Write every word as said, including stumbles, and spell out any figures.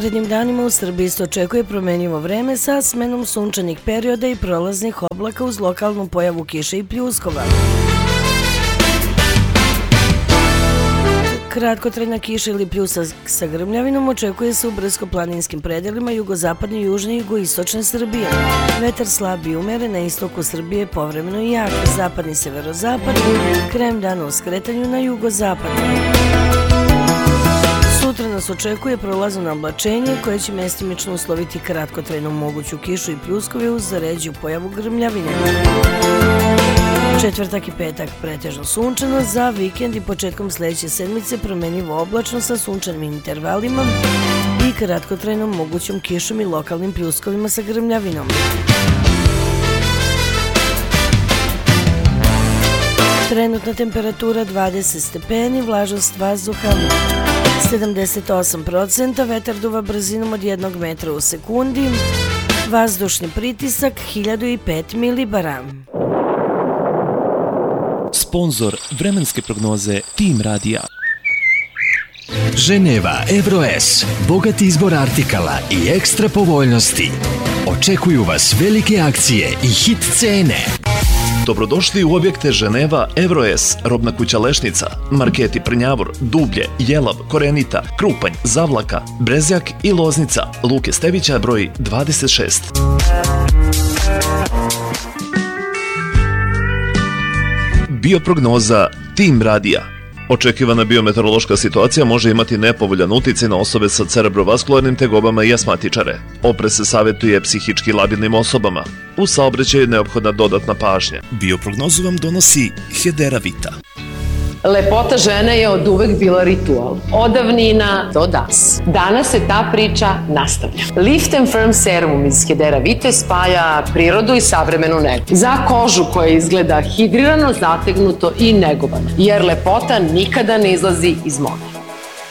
narednim danima u Srbiji se očekuje promenljivo vreme sa smenom sunčanih perioda i prolaznih oblaka uz lokalnu pojavu kiše i pljuskova. Kratkotrajna kiša ili pljusak sa grmljavinom očekuje se u brdsko-planinskim predelima jugozapadne, južne i jugoistočne Srbije. Vetar slab i umeren, na istoku Srbije povremeno i jak, zapadni severozapad, krajem dana u skretanju na jugozapad. Sutra nas očekuje prolazno oblačenje koje će mestimično usloviti kratkotrajnu moguću kišu i pljuskove uz ređu pojavu grmljavine. Četvrtak i petak pretežno sunčano, za vikend i početkom sledeće sedmice promenljivo oblačno sa sunčanim intervalima i kratkotrajnom mogućom kišom i lokalnim pljuskovima sa grmljavinom. Trenutna temperatura dvadeset stepeni, vlažnost vazduha sedamdeset osam procenta, vetar duva brzinom od jednog metra u sekundi, vazdušni pritisak hiljadu pet milibara. Sponzor vremenske prognoze Tim Radija. Ženeva Evroes, bogat izbor artikala i ekstra povoljnosti. Očekuju vas velike akcije i hit cene. Dobrodošli u objekte Ženeva Evroes, robna kuća Lešnica, marketi Prnjavor, Dublje, Jelav, Korenita, Krupanj, Zavlaka, Brezjak i Loznica, Luke Stevića broj dvadeset šest. Bioprognoza Tim Radija. Očekivana biometeorološka situacija može imati nepovoljan uticaj na osobe sa cerebrovaskularnim tegobama i asmatičare. Oprez se savjetuje psihički labilnim osobama. U saobraćaju je neophodna dodatna pažnja. Bioprognozu vam donosi Hedera Vita. Lepota žene je od uvek bila ritual. Od davnina do danas. Danas se ta priča nastavlja. Lift and Firm serumom iz Hedera Vite spaja prirodu i savremenu negu. Za kožu koja izgleda hidrirano, zategnuto i negovano. Jer lepota nikada ne izlazi iz mode.